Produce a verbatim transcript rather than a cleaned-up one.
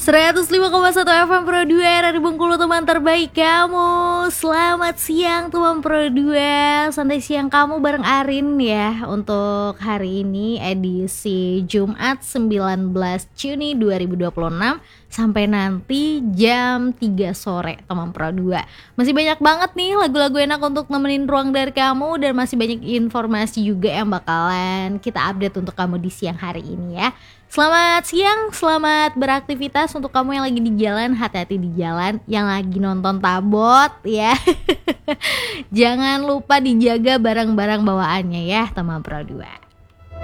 seratus lima koma satu F M Pro dua dari Bengkulu, teman terbaik kamu. Selamat siang teman Pro dua. Santai siang kamu bareng Arin ya. Untuk hari ini edisi Jumat sembilan belas Juni dua ribu dua puluh enam sampai nanti jam tiga sore teman Pro dua. Masih banyak banget nih lagu-lagu enak untuk nemenin ruang dari kamu, dan masih banyak informasi juga yang bakalan kita update untuk kamu di siang hari ini ya. Selamat siang, selamat beraktivitas untuk kamu yang lagi di jalan, hati-hati di jalan, yang lagi nonton tabot ya. Jangan lupa dijaga barang-barang bawaannya ya teman Pro dua.